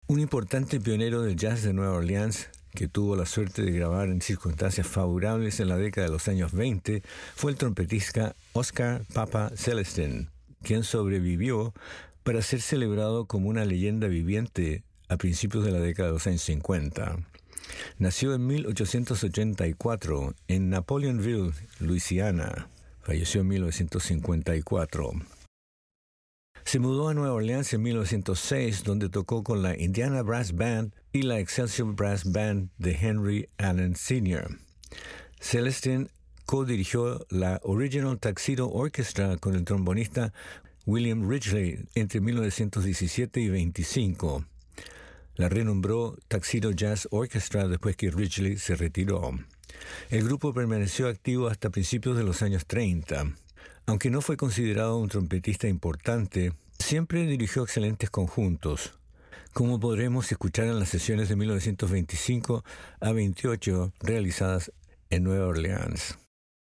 Un importante pionero del jazz de Nueva Orleans, que tuvo la suerte de grabar en circunstancias favorables en la década de los años 20, fue el trompetista Oscar Papa Celestin, quien sobrevivió para ser celebrado como una leyenda viviente a principios de la década de los años 50. Nació en 1884 en Napoleonville, Luisiana. Falleció en 1954. Se mudó a Nueva Orleans en 1906, donde tocó con la Indiana Brass Band y la Excelsior Brass Band de Henry Allen Sr. Celestin co-dirigió la Original Tuxedo Orchestra con el trombonista William Ridgely entre 1917 y 25. La renombró Tuxedo Jazz Orchestra después que Ridgely se retiró. El grupo permaneció activo hasta principios de los años 30. Aunque no fue considerado un trompetista importante, siempre dirigió excelentes conjuntos, como podremos escuchar en las sesiones de 1925 a 28 realizadas en Nueva Orleans.